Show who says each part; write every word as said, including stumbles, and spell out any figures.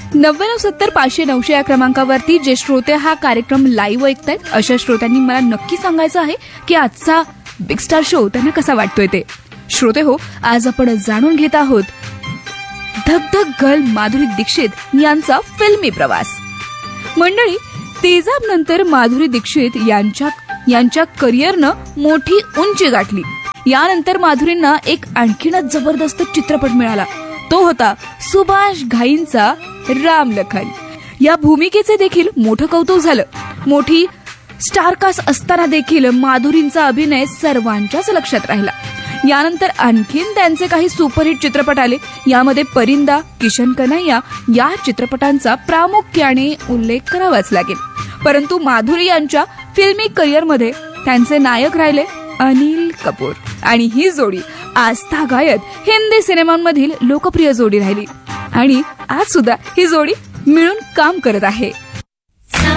Speaker 1: नव्याण्णव सत्तर पाचशे नऊशे या क्रमांकावरती जे श्रोते हा कार्यक्रम लाईव्ह ऐकतायत अशा श्रोत्यांनी मला नक्की सांगायचं आहे की आजचा बिग स्टार शो त्यांना कसा वाटतोय ते. श्रोते हो, आज आपण जाणून घेत आहोत धक धक गर्ल माधुरी दीक्षित यांचा फिल्मी प्रवास. मंडळी, तेजाब नंतर माधुरी दीक्षित यांच्या यांच्या करिअरनं मोठी उंची गाठली. यानंतर माधुरींना एक आणखीनच जबरदस्त चित्रपट मिळाला. तो होता सुभाष घाईंचा रामलखन. या भूमिकेचे देखील मोठं कौतुक झालं. मोठी स्टारकास्ट असताना देखील माधुरींचा अभिनय सर्वांच्याच लक्षात राहिला. यानंतर आणखीन त्यांचे काही सुपरहिट चित्रपट आले. यामध्ये परिंदा, किशन कन्हैया या चित्रपटांचा प्रामुख्याने उल्लेख करावाच लागेल. परंतु माधुरी यांच्या फिल्मी करिअरमध्ये त्यांचे नायक राहिले अनिल कपूर आणि ही जोडी आजतागायत हिंदी सिनेमांमधील लोकप्रिय जोडी राहिली आणि आज सुद्धा ही जोडी मिळून काम करत आहे.